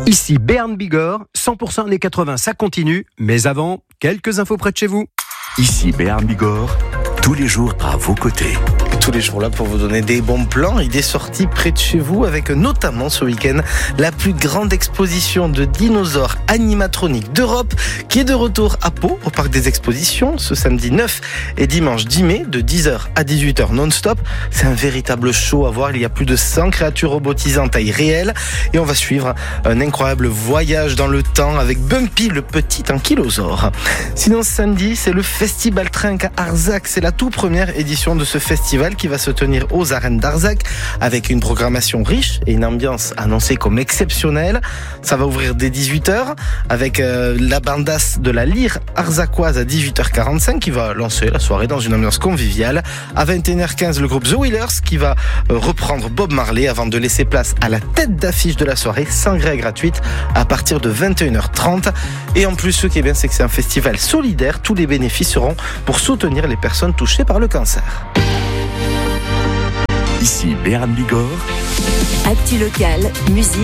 Ici Béarn Bigorre, 100% années 80, ça continue. Mais avant, quelques infos près de chez vous. Ici Béarn Bigorre, tous les jours à vos côtés. Tous les jours là pour vous donner des bons plans et des sorties près de chez vous, avec notamment ce week-end la plus grande exposition de dinosaures animatroniques d'Europe qui est de retour à Pau au parc des expositions ce samedi 9 et dimanche 10 mai de 10h à 18h non-stop. C'est un véritable show à voir, il y a plus de 100 créatures robotisées en taille réelle et on va suivre un incroyable voyage dans le temps avec Bumpy le petit ankylosaure. Sinon samedi c'est le Festival Trinque à Arzac, c'est la toute première édition de ce festival qui va se tenir aux arènes d'Arzac avec une programmation riche et une ambiance annoncée comme exceptionnelle. Ça va ouvrir dès 18h avec la bandasse de la lyre arzacoise à 18h45 qui va lancer la soirée dans une ambiance conviviale. À 21h15, le groupe The Wheelers qui va reprendre Bob Marley avant de laisser place à la tête d'affiche de la soirée, sangria gratuite à partir de 21h30. Et en plus, ce qui est bien, c'est que c'est un festival solidaire. Tous les bénéfices seront pour soutenir les personnes touchées par le cancer. Ici Béarn Bigorre. Actu local, musique.